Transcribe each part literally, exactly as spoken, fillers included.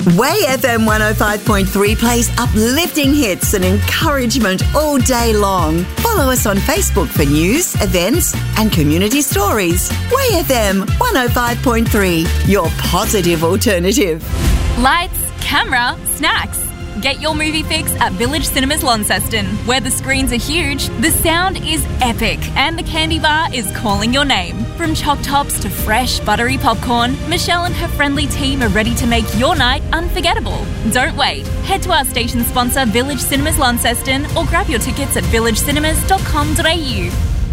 Way F M one oh five point three plays uplifting hits and encouragement all day long. Follow us on Facebook for news, events and community stories. Way F M one oh five point three, your positive alternative. Lights, camera, snacks. Get your movie fix at Village Cinemas Launceston, where the screens are huge, the sound is epic, and the candy bar is calling your name. From choc tops to fresh, buttery popcorn, Michelle and her friendly team are ready to make your night unforgettable. Don't wait. Head to our station sponsor, Village Cinemas Launceston, or grab your tickets at village cinemas dot com dot a u.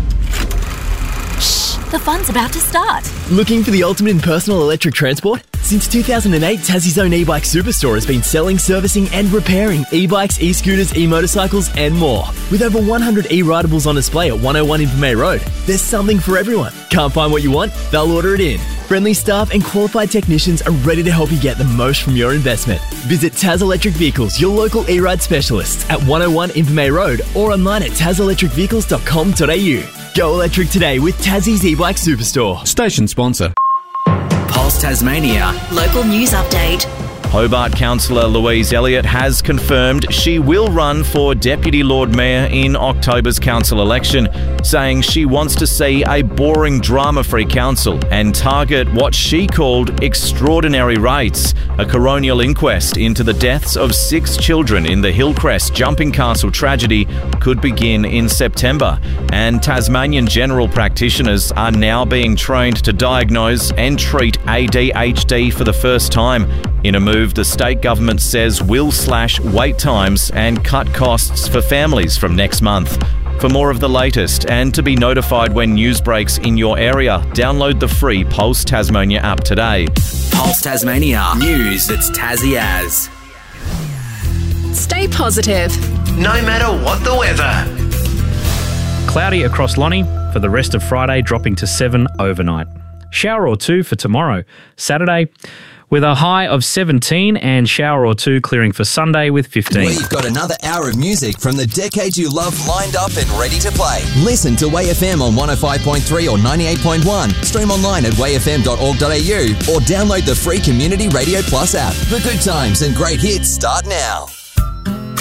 Shh, the fun's about to start. Looking for the ultimate in personal electric transport? Since two thousand eight, Tassie's own e-bike superstore has been selling, servicing and repairing e-bikes, e-scooters, e-motorcycles and more. With over one hundred e-ridables on display at one oh one Invermay Road, there's something for everyone. Can't find what you want? They'll order it in. Friendly staff and qualified technicians are ready to help you get the most from your investment. Visit Taz Electric Vehicles, your local e-ride specialists at one oh one Invermay Road or online at taz electric vehicles dot com dot a u. Go electric today with Tassie's e-bike superstore. Station sponsor. Pulse Tasmania. Local news update. Hobart Councillor Louise Elliott has confirmed she will run for Deputy Lord Mayor in October's council election, saying she wants to see a boring, drama-free council and target what she called extraordinary rates. A coronial inquest into the deaths of six children in the Hillcrest Jumping Castle tragedy could begin in September, and Tasmanian general practitioners are now being trained to diagnose and treat A D H D for the first time, in a move the state government says will slash wait times and cut costs for families from next month. For more of the latest and to be notified when news breaks in your area, download the free Pulse Tasmania app today. Pulse Tasmania. News that's Tassie as. Stay positive. No matter what the weather. Cloudy across Lonnie for the rest of Friday, dropping to seven overnight. Shower or two for tomorrow, Saturday, with a high of seventeen, and shower or two clearing for Sunday with fifteen. We've got another hour of music from the decades you love lined up and ready to play. Listen to Way F M on one oh five point three or ninety-eight point one. Stream online at way f m dot org dot a u or download the free Community Radio Plus app. The good times and great hits start now.